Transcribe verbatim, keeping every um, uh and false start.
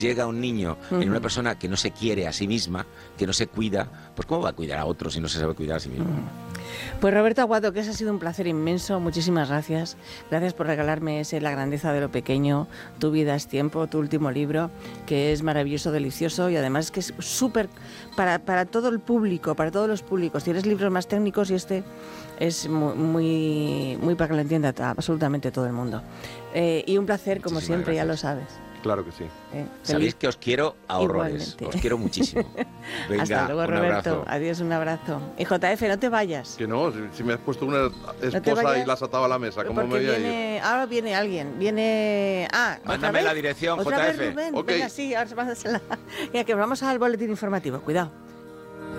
llega un niño Uh-huh. en una persona que no se quiere a sí misma, que no se cuida, pues ¿cómo va a cuidar a otros si no se sabe cuidar a sí mismo? Uh-huh. Pues Roberto Aguado, que ese ha sido un placer inmenso, muchísimas gracias. Gracias por regalarme ese La grandeza de lo pequeño, Tu vida es tiempo, tu último libro, que es maravilloso, delicioso y además que es súper para, para todo el público, para todos los públicos. Tienes libros más técnicos y este es muy, muy, muy para que lo entienda absolutamente todo el mundo. Eh, y un placer, como Muchísimas siempre, gracias. ya lo sabes. Claro que sí. Eh, Sabéis que os quiero a horrores, Igualmente. os quiero muchísimo. Venga, Hasta luego, un Roberto. abrazo. Adiós, un abrazo. Y J F, no te vayas. Que no, si, si me has puesto una te esposa vayas, y la has atado a la mesa, ¿cómo me porque voy a ir? viene, ahora viene alguien, viene... Ah, ¿otra Mándame vez? la dirección, ¿Otra J F. vez, Rubén? Ok. Venga, sí, ahora mándasela. Ya que vamos al boletín informativo, cuidado.